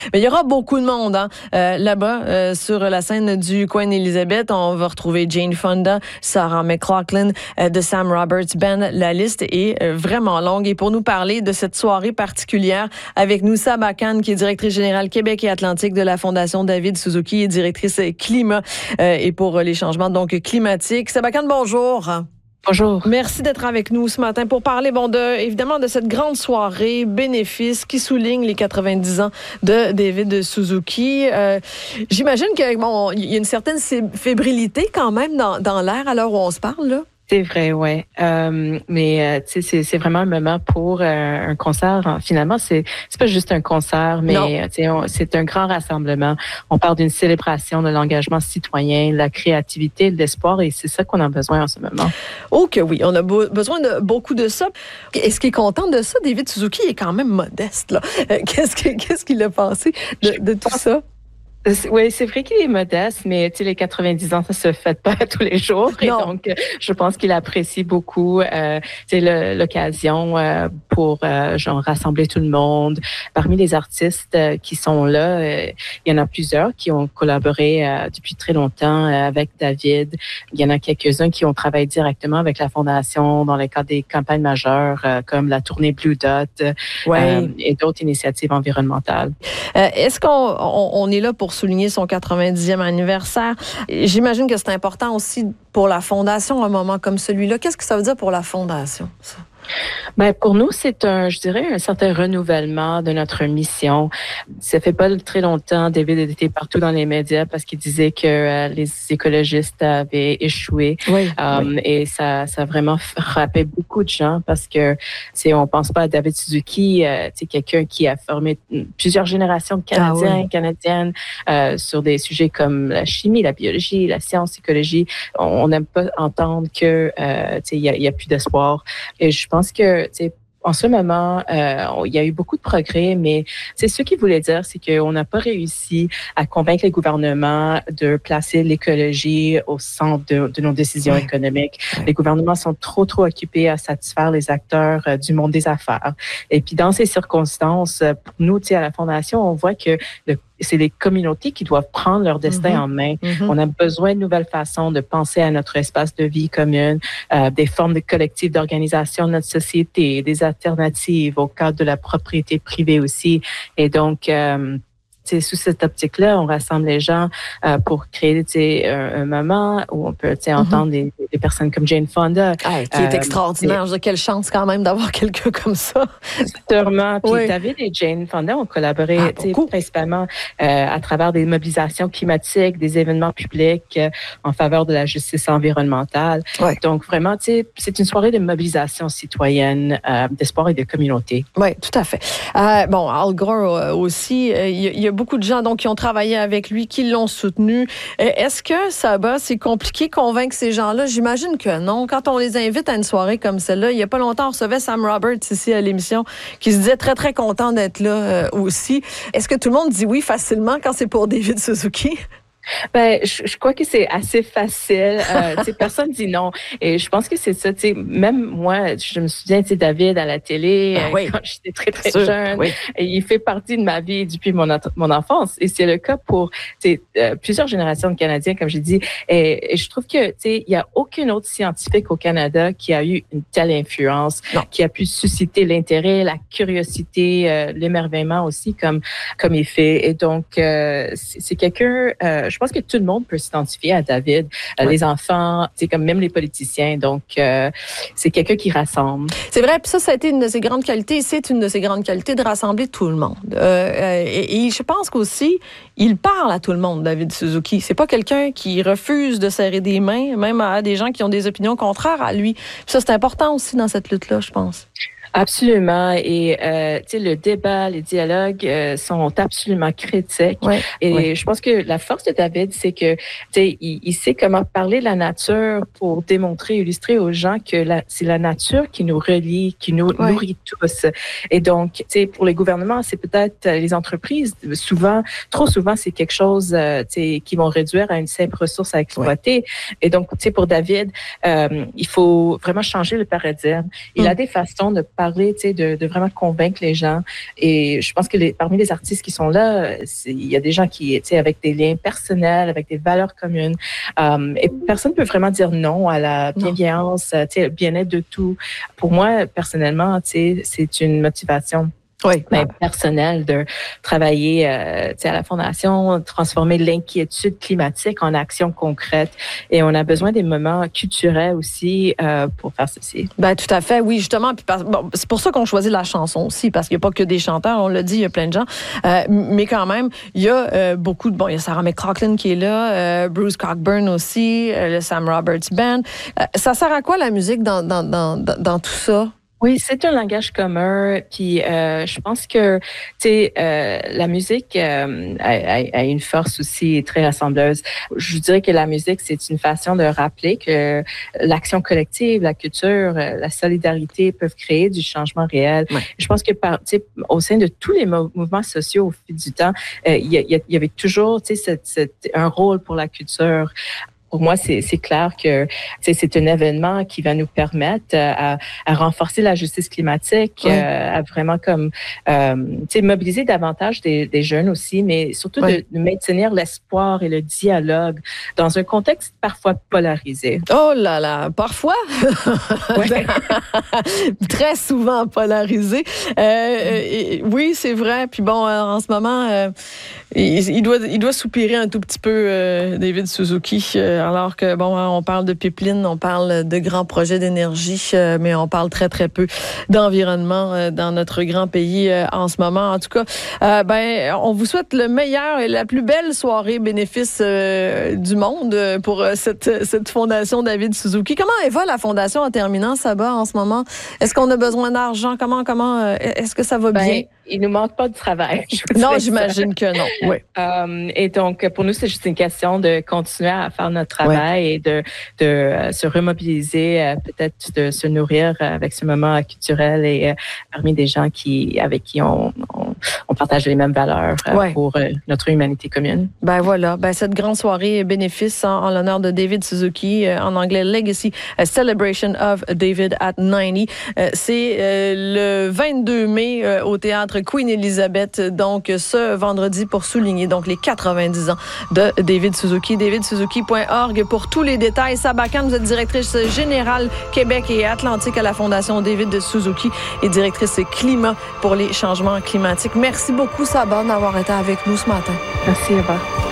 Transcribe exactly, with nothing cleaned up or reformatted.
Mais il y aura beaucoup de monde hein, euh, là-bas euh, sur la scène du Queen Elizabeth. On va retrouver Jane Fonda, Sarah McLachlan, euh, The Sam Roberts Band. La liste est euh, vraiment longue. Et pour nous parler de cette soirée particulière, avec nous Saba Khan, qui est directrice générale Québec et Atlantique de la Fondation David Suzuki et directrice climat euh, et pour les changements donc climatiques. Saba Khan, bonjour. Bonjour. Merci d'être avec nous ce matin pour parler, bon, de, évidemment, de cette grande soirée bénéfice qui souligne les quatre-vingt-dix ans de David Suzuki. Euh, j'imagine que, bon, il y a une certaine fébrilité quand même dans, dans l'air à l'heure où on se parle, là. C'est vrai, ouais. Euh, mais euh, tu sais, c'est, c'est vraiment un moment pour euh, un concert. Finalement, c'est c'est pas juste un concert, mais tu sais, c'est un grand rassemblement. On parle d'une célébration de l'engagement citoyen, de la créativité, de l'espoir, et c'est ça qu'on a besoin en ce moment. Oh que oui, on a be- besoin de beaucoup de ça. Est-ce qu'il est content de ça? David Suzuki est quand même modeste, là. Euh, qu'est-ce que, qu'est-ce qu'il a pensé de, de tout ça? Oui, c'est vrai qu'il est modeste, mais tu sais, les quatre-vingt-dix ans, ça se fait pas tous les jours. Et non. donc, je pense qu'il apprécie beaucoup euh, tu sais, le, l'occasion euh, pour euh, genre rassembler tout le monde. Parmi les artistes euh, qui sont là, euh, il y en a plusieurs qui ont collaboré euh, depuis très longtemps euh, avec David. Il y en a quelques-uns qui ont travaillé directement avec la Fondation dans le cadre des campagnes majeures euh, comme la tournée Blue Dot ouais. euh, et d'autres initiatives environnementales. Euh, est-ce qu'on on, on est là pour souligner son quatre-vingt-dixième anniversaire? J'imagine que c'est important aussi pour la Fondation, un moment comme celui-là. Qu'est-ce que ça veut dire pour la Fondation, ça? Ben pour nous, c'est un, je dirais, un certain renouvellement de notre mission. Ça fait pas très longtemps, David était partout dans les médias parce qu'il disait que euh, les écologistes avaient échoué. Oui, um, oui. Et ça, ça a vraiment frappé beaucoup de gens parce que, c'est, on pense pas à David Suzuki, euh, c'est quelqu'un qui a formé plusieurs générations de Canadiens, ah, oui. Canadiennes euh, sur des sujets comme la chimie, la biologie, la science, l'écologie. On n'aime pas entendre que, euh, il y a, y a plus d'espoir. Et je pense que, tu sais, en ce moment, euh, il y a eu beaucoup de progrès, mais c'est ce qu'il voulait dire, c'est qu'on n'a pas réussi à convaincre les gouvernements de placer l'écologie au centre de, de nos décisions ouais. économiques. Ouais. Les gouvernements sont trop, trop occupés à satisfaire les acteurs euh, du monde des affaires. Et puis, dans ces circonstances, pour nous, tu sais, à la Fondation, on voit que le c'est les communautés qui doivent prendre leur destin mm-hmm. en main. Mm-hmm. On a besoin de nouvelles façons de penser à notre espace de vie commune, euh, des formes de collectives d'organisation de notre société, des alternatives au cadre de la propriété privée aussi. Et donc, euh, sous cette optique-là, on rassemble les gens euh, pour créer un, un moment où on peut entendre mm-hmm. des, des personnes comme Jane Fonda. Ah, qui est euh, extraordinaire. Je veux dire, quelle chance quand même d'avoir quelqu'un comme ça. Sûrement. Puis oui. David et Jane Fonda ont collaboré ah, principalement euh, à travers des mobilisations climatiques, des événements publics euh, en faveur de la justice environnementale. Oui. Donc vraiment, c'est une soirée de mobilisation citoyenne, euh, d'espoir et de communauté. Oui, tout à fait. Euh, bon, Al Gore euh, aussi, il euh, y, y a beaucoup de gens donc, qui ont travaillé avec lui, qui l'ont soutenu. Est-ce que, Saba, c'est compliqué de convaincre ces gens-là? J'imagine que non. Quand on les invite à une soirée comme celle-là, il n'y a pas longtemps, on recevait Sam Roberts ici à l'émission, qui se disait très, très content d'être là euh, aussi. Est-ce que tout le monde dit oui facilement quand c'est pour David Suzuki? Ben, je, je crois que c'est assez facile. Euh, tu sais, personne dit non. Et je pense que c'est ça. Tu sais, même moi, je me souviens, tu sais, David à la télé ah, oui. quand j'étais très très sûr, jeune. Oui. Et il fait partie de ma vie depuis mon mon enfance. Et c'est le cas pour tu sais, euh, plusieurs générations de Canadiens, comme j'ai dit. Et, et je trouve que tu sais, il y a aucun autre scientifique au Canada qui a eu une telle influence, non. qui a pu susciter l'intérêt, la curiosité, euh, l'émerveillement aussi, comme comme il fait. Et donc, euh, c'est quelqu'un. Euh, je pense que tout le monde peut s'identifier à David, euh, ouais. les enfants, c'est comme même les politiciens. Donc, euh, c'est quelqu'un qui rassemble. C'est vrai, puis ça, ça a été une de ses grandes qualités. C'est une de ses grandes qualités de rassembler tout le monde. Euh, et, et je pense qu'aussi, il parle à tout le monde, David Suzuki. C'est pas quelqu'un qui refuse de serrer des mains, même à des gens qui ont des opinions contraires à lui. Puis ça, c'est important aussi dans cette lutte-là, je pense. Absolument. Et euh, tu sais, le débat, les dialogues euh, sont absolument critiques. Ouais, et ouais. je pense que la force de David, c'est que tu sais, il, il sait comment parler de la nature pour démontrer, illustrer aux gens que c'est la nature qui nous relie, qui nous ouais. nourrit tous. Et donc, tu sais, pour les gouvernements, c'est peut-être les entreprises. Souvent, trop souvent, c'est quelque chose, euh, tu sais, qui vont réduire à une simple ressource à exploiter. Ouais. Et donc, tu sais, pour David, euh, il faut vraiment changer le paradigme. Il mm. a des façons de parler, tu sais, de, de vraiment convaincre les gens. Et je pense que les, parmi les artistes qui sont là, il y a des gens qui, tu sais, avec des liens personnels, avec des valeurs communes. Um, et personne ne peut vraiment dire non à la bienveillance, tu sais, le bien-être de tout. Pour moi, personnellement, tu sais, c'est une motivation. Oui. Ben, personnel de travailler euh, à la Fondation, transformer l'inquiétude climatique en action concrète. Et on a besoin des moments culturels aussi euh, pour faire ceci. Ben, tout à fait, oui, justement. Puis, bon, c'est pour ça qu'on choisit la chanson aussi, parce qu'il n'y a pas que des chanteurs, on l'a dit, il y a plein de gens. Euh, mais quand même, il y a euh, beaucoup de... Bon, il y a Sarah McLachlan qui est là, euh, Bruce Cockburn aussi, euh, le Sam Roberts Band. Euh, ça sert à quoi la musique dans, dans, dans, dans tout ça? Oui, c'est un langage commun. Puis euh, je pense que tu sais euh, la musique euh, a, a, a une force aussi très rassembleuse. Je dirais que la musique c'est une façon de rappeler que l'action collective, la culture, la solidarité peuvent créer du changement réel. Ouais. Je pense que par, tu sais, au sein de tous les mouvements sociaux au fil du temps, euh, il, y a, il y avait toujours tu sais cette, cette, un rôle pour la culture. Pour moi, c'est, c'est clair que c'est un événement qui va nous permettre à, à renforcer la justice climatique, oui. euh, à vraiment comme euh, mobiliser davantage des, des jeunes aussi, mais surtout oui. de, de maintenir l'espoir et le dialogue dans un contexte parfois polarisé. Oh là là, parfois, oui. Très souvent polarisé. Euh, et, oui, c'est vrai. Puis bon, en ce moment, euh, il, il doit, il doit soupirer un tout petit peu, euh, David Suzuki. Euh, Alors que, bon, on parle de pipeline, on parle de grands projets d'énergie, euh, mais on parle très, très peu d'environnement euh, dans notre grand pays euh, en ce moment. En tout cas, euh, ben, on vous souhaite le meilleur et la plus belle soirée bénéfice euh, du monde pour euh, cette, cette fondation David Suzuki. Comment elle va, la fondation, en terminant, Saba, en ce moment? Est-ce qu'on a besoin d'argent? Comment, comment, euh, est-ce que ça va ben, bien? Il nous manque pas de travail. Non, j'imagine que non. Oui. Um, et donc, pour nous, c'est juste une question de continuer à faire notre travail ouais. et de, de euh, se remobiliser, euh, peut-être de se nourrir avec ce moment culturel et euh, parmi des gens qui, avec qui on, on, on partage les mêmes valeurs euh, ouais. pour euh, notre humanité commune. Ben voilà, ben cette grande soirée bénéfice en, en l'honneur de David Suzuki, euh, en anglais Legacy a Celebration of David at ninety. Euh, c'est euh, le vingt-deux mai euh, au théâtre Queen Elizabeth, donc ce vendredi pour souligner donc les quatre-vingt-dix ans de David Suzuki. david suzuki point org pour tous les détails. Saba Khan, vous êtes directrice générale Québec et Atlantique à la Fondation David Suzuki et directrice climat pour les changements climatiques. Merci beaucoup, Saba, d'avoir été avec nous ce matin. Merci, Eva.